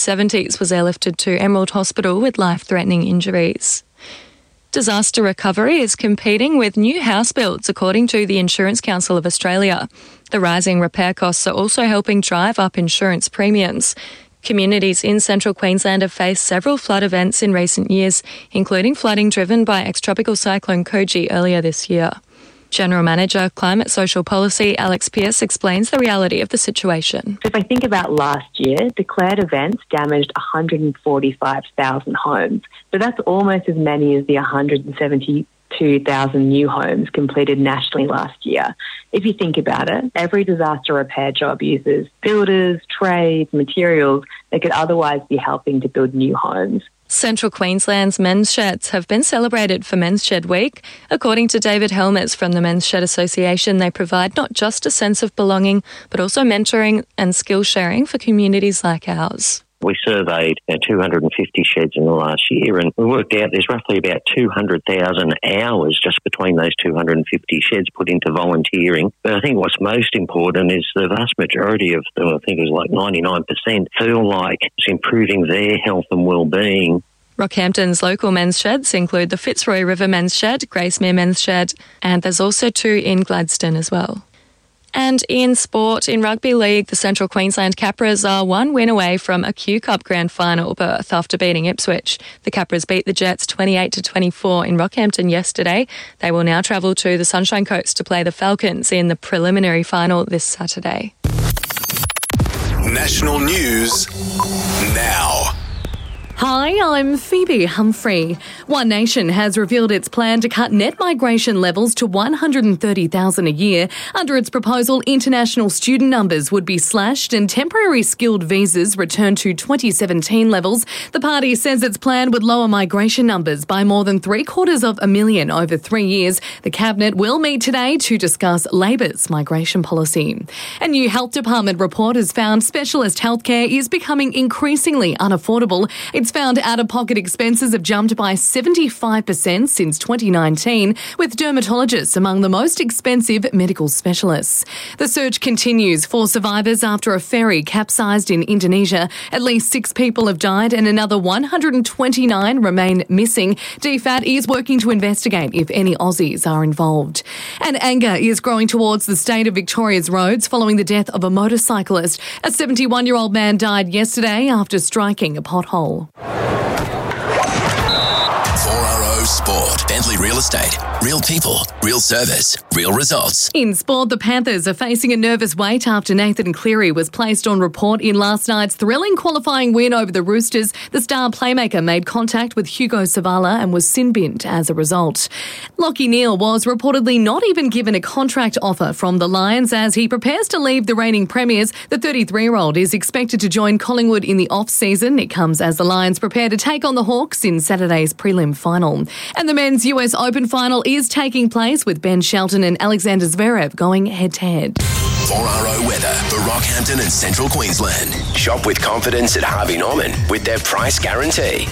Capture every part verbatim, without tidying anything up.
seventies was airlifted to Emerald Hospital with life-threatening injuries. Disaster recovery is competing with new house builds, according to the Insurance Council of Australia. The rising repair costs are also helping drive up insurance premiums. Communities in central Queensland have faced several flood events in recent years, including flooding driven by ex-tropical cyclone Koji earlier this year. General Manager, Climate Social Policy, Alex Pearce, explains the reality of the situation. If I think about last year, declared events damaged one hundred forty-five thousand homes. So that's almost as many as the one hundred seventy-two thousand new homes completed nationally last year. If you think about it, every disaster repair job uses builders, trades, materials that could otherwise be helping to build new homes. Central Queensland's men's sheds have been celebrated for Men's Shed Week. According to David Helmers from the Men's Shed Association, they provide not just a sense of belonging, but also mentoring and skill sharing for communities like ours. We surveyed uh, two hundred fifty sheds in the last year, and we worked out there's roughly about two hundred thousand hours just between those two hundred fifty sheds put into volunteering. But I think what's most important is the vast majority of them, I think it was like ninety-nine percent, feel like it's improving their health and well-being. Rockhampton's local men's sheds include the Fitzroy River Men's Shed, Gracemere Men's Shed, and there's also two in Gladstone as well. And in sport, in Rugby League, the Central Queensland Capras are one win away from a Q Cup Grand Final berth after beating Ipswich. The Capras beat the Jets twenty-eight to twenty-four in Rockhampton yesterday. They will now travel to the Sunshine Coast to play the Falcons in the preliminary final this Saturday. National news now. Hi, I'm Phoebe Humphrey. One Nation has revealed its plan to cut net migration levels to one hundred thirty thousand a year. Under its proposal, international student numbers would be slashed and temporary skilled visas returned to twenty seventeen levels. The party says its plan would lower migration numbers by more than three quarters of a million over three years. The Cabinet will meet today to discuss Labor's migration policy. A new Health Department report has found specialist healthcare is becoming increasingly unaffordable. It's found out-of-pocket expenses have jumped by seventy-five percent since twenty nineteen, with dermatologists among the most expensive medical specialists. The search continues for survivors after a ferry capsized in Indonesia. At least six people have died and another one hundred twenty-nine remain missing. D F A T is working to investigate if any Aussies are involved. And anger is growing towards the state of Victoria's roads following the death of a motorcyclist. A seventy-one-year-old man died yesterday after striking a pothole. four R O Sport. Bentley Real Estate. Real people. Real service. Real results. In sport, the Panthers are facing a nervous wait after Nathan Cleary was placed on report in last night's thrilling qualifying win over the Roosters. The star playmaker made contact with Hugo Savala and was sin-binned as a result. Lachie Neale was reportedly not even given a contract offer from the Lions as he prepares to leave the reigning premiers. The thirty-three-year-old is expected to join Collingwood in the off-season. It comes as the Lions prepare to take on the Hawks in Saturday's prelim final. And the men's U S Open final is taking place with Ben Shelton and Alexander Zverev going head-to-head. four R O weather for Rockhampton and Central Queensland. Shop with confidence at Harvey Norman with their price guarantee.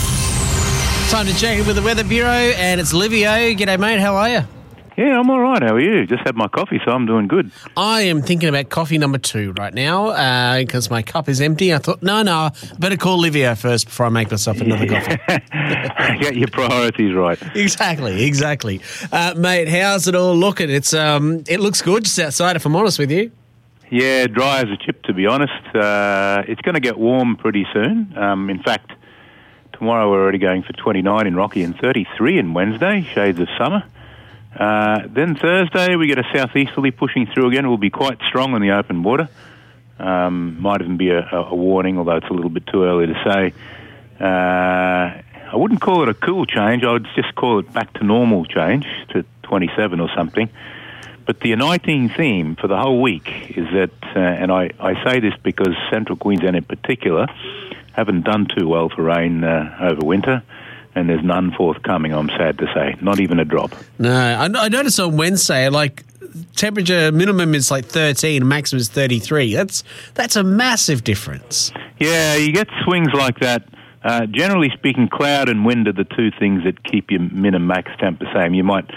Time to check in with the Weather Bureau, and it's Livio. G'day, mate. How are you? Yeah, I'm all right. How are you? Just had my coffee, so I'm doing good. I am thinking about coffee number two right now because uh, my cup is empty. I thought, no, no, better call Livio first before I make myself another coffee. Get your priorities right. Exactly, exactly. Uh, mate, how's it all looking? It's um, It looks good just outside, if I'm honest with you. Yeah, dry as a chip, to be honest. Uh, it's going to get warm pretty soon. Um, in fact, tomorrow we're already going for twenty-nine in Rocky and thirty-three in Wednesday, shades of summer. Uh, then Thursday we get a southeasterly pushing through again. It will be quite strong on the open water. Um, might even be a, a warning, although it's a little bit too early to say. Uh, I wouldn't call it a cool change. I would just call it back to normal change to twenty-seven or something. But the uniting theme for the whole week is that, uh, and I, I say this because Central Queensland in particular haven't done too well for rain uh, over winter. And there's none forthcoming, I'm sad to say. Not even a drop. No, I, I noticed on Wednesday, like, temperature minimum is like thirteen, maximum is thirty-three. That's that's a massive difference. Yeah, you get swings like that. Uh, generally speaking, cloud and wind are the two things that keep your min and max temp the same. You might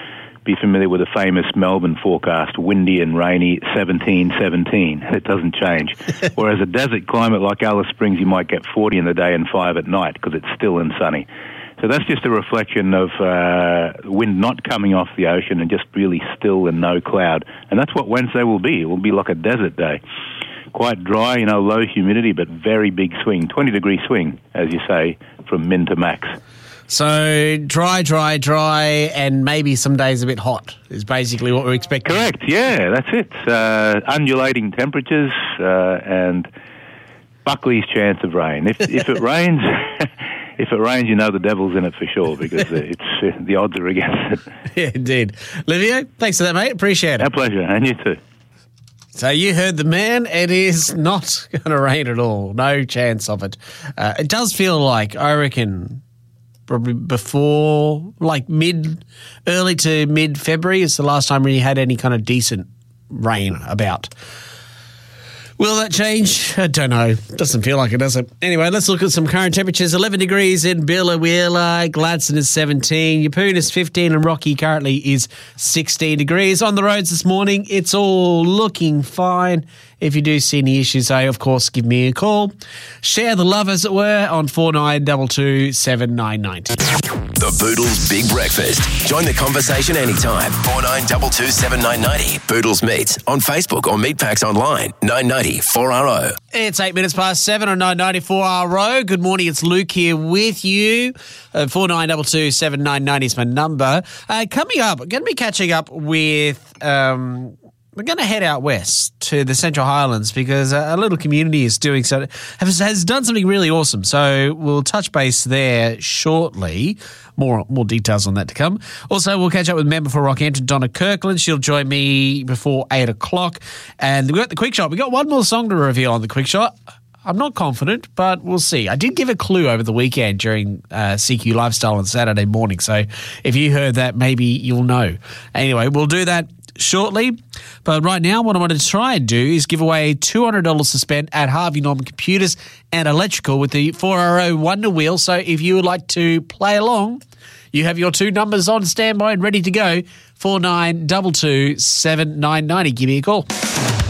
be familiar with the famous Melbourne forecast, windy and rainy, seventeen seventeen. It doesn't change. Whereas a desert climate like Alice Springs, you might get forty in the day and five at night because it's still and sunny. So that's just a reflection of uh, wind not coming off the ocean and just really still and no cloud. And that's what Wednesday will be. It will be like a desert day. Quite dry, you know, low humidity, but very big swing, twenty degree swing, as you say, from min to max. So dry, dry, dry, and maybe some days a bit hot is basically what we're expecting. Correct, yeah, that's it. Uh, undulating temperatures uh, and Buckley's chance of rain. If, if it rains... If it rains, you know the devil's in it for sure because it's uh, the odds are against it. Yeah, indeed. Livio, thanks for that, mate. Appreciate it. Our pleasure, and you too. So you heard the man. It is not going to rain at all. No chance of it. Uh, it does feel like, I reckon, probably before, like mid, early to mid-February is the last time we had any kind of decent rain about. Will that change? I don't know. Doesn't feel like it, does it? Anyway, let's look at some current temperatures. eleven degrees in Biloela, Gladstone is seventeen, Yeppoon is fifteen, and Rocky currently is sixteen degrees. On the roads this morning, it's all looking fine. If you do see any issues, though, of course, give me a call. Share the love, as it were, on four nine two two, seven nine nine zero. The Boodles Big Breakfast. Join the conversation anytime. four nine two two, seven nine nine zero. Boodles Meets on Facebook or Meatpacks online. nine ninety four R O. It's eight minutes past seven on nine ninety four R O. Good morning, it's Luke here with you. Uh, four nine two two, seven nine nine zero is my number. Uh, coming up, I'm going to be catching up with... Um, We're going to head out west to the Central Highlands because a little community is doing so, has, has done something really awesome. So we'll touch base there shortly. More more details on that to come. Also, we'll catch up with member for Rockhampton, Donna Kirkland. She'll join me before eight o'clock. And we've got the Quick Shot. We've got one more song to reveal on the Quick Shot. I'm not confident, but we'll see. I did give a clue over the weekend during uh, C Q Lifestyle on Saturday morning. So if you heard that, maybe you'll know. Anyway, we'll do that shortly. But right now, what I want to try and do is give away two hundred dollars to spend at Harvey Norman Computers and Electrical with the four R O Wonder Wheel. So if you would like to play along, you have your two numbers on standby and ready to go. four nine two two, seven nine nine zero. Give me a call.